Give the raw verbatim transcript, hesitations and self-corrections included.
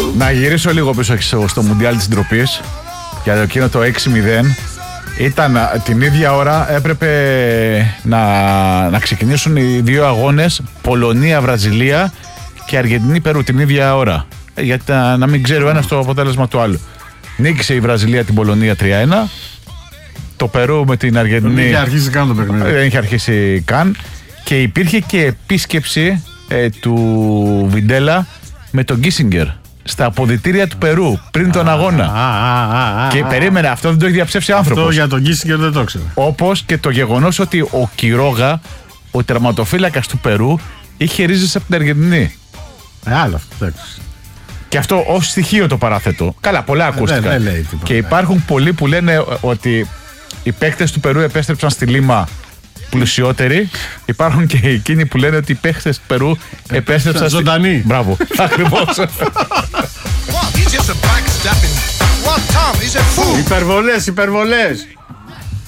Να γυρίσω λίγο πίσω στο Μουντιάλ της ντροπής για εκείνο το έξι μηδέν. Ήταν την ίδια ώρα, έπρεπε να, να ξεκινήσουν οι δύο αγώνες, Πολωνία-Βραζιλία και Αργεντινή-Περού την ίδια ώρα. Γιατί να, να μην ξέρει ο ένας το αποτέλεσμα του άλλου. Νίκησε η Βραζιλία την Πολωνία τρία ένα. Το Περού με την Αργεντινή. Δεν είχε αρχίσει καν το παιχνίδι. Δεν είχε αρχίσει καν. Και υπήρχε και επίσκεψη ε, του Βιντέλα με τον Γκίσιγκερ στα αποδυτήρια του Περού πριν τον αγώνα. Α, α, α, και α, περίμενε, αυτό δεν το έχει διαψεύσει άνθρωπος. Αυτό για τον Γκίσιγκερ δεν το ήξερα. Όπως και το γεγονός ότι ο Κιρόγα, ο τερματοφύλακας του Περού, είχε ρίζες από την Αργεντινή. Ε, άλλο αυτό, εντάξει. Και αυτό ως στοιχείο το παράθετο. Καλά, πολλά ακούστηκαν. Δεν, δεν λέει τίποτα. Και υπάρχουν πολλοί που λένε ότι οι παίκτες του Περού επέστρεψαν στη Λίμα πλουσιότεροι. Υπάρχουν και εκείνοι που λένε ότι οι παίκτες του Περού επέστρεψαν ζωντανοί. Στη... Μπράβο, ακριβώς. Υπερβολές, υπερβολές.